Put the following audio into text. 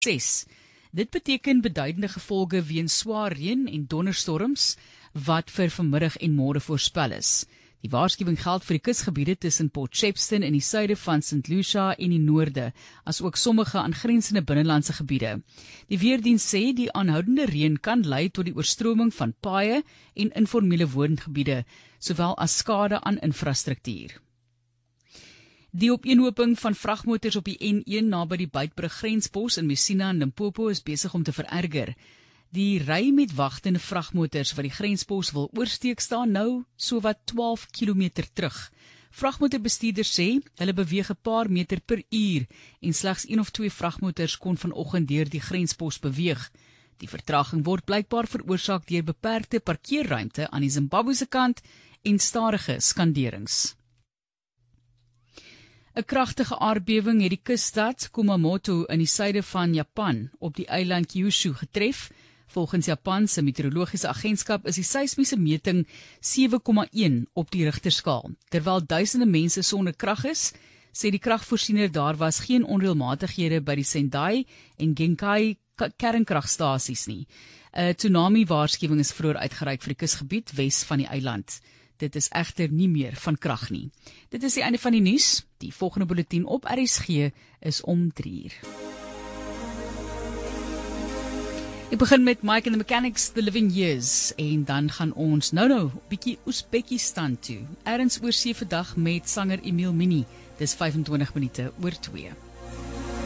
6. Dit beteken beduidende gevolge weens swaar reën en donderstorms wat vir vanmiddag en môre voorspel is. Die waarskuwing geld vir die kusgebiede tussen Port Shepstone in die suide van St. Lucia en die noorde, as ook sommige aangrensende binnelandse gebiede. Die weerdiens sê die aanhoudende reën kan lei tot die oorstroming van paaie en informele woongebiede, sowel as skade aan infrastruktuur. Die opeenhoping van vragmotors op die N1 naby die Beitbrug grenspos in Messina en Limpopo is besig om te vererger. Die ry met wagtende vragmotors wat die grenspos wil oorsteek staan nou sowat 12 kilometer terug. Vragmotorbestuurders sê hulle beweeg 'n paar meter per uur en slegs 1 of 2 vragmotors kon vanoggend deur die grenspos beweeg. Die vertraging word blykbaar veroorsaak deur beperkte parkeerruimte aan die Zimbabwese kant en stadige skanderings. 'n Kragtige aardbewing het die kusstad Kumamoto in die suide van Japan op die eiland Kyushu getref. Volgens Japan se meteorologiese agentskap is die seismiese meting 7,1 op die Richterskaal. Terwyl duisende mense sonder krag is, sê die kragvoorsiener daar was geen onreëlmatighede by die Sendai en Genkai kernkragstasies nie. 'n Tsunami-waarskuwing is vroeër uitgereik vir die kusgebied wes van die eiland. Dit is egter nie meer van krag nie. Dit is die einde van die nuus. Die volgende bulletin op RSG is om 3:00. Ek begin met Mike and the Mechanics, The Living Years, en dan gaan ons nou bietjie Oezbekistan toe. Ergens oorsee vandag met sanger Emil Mini. Dis 25 minute oor 2.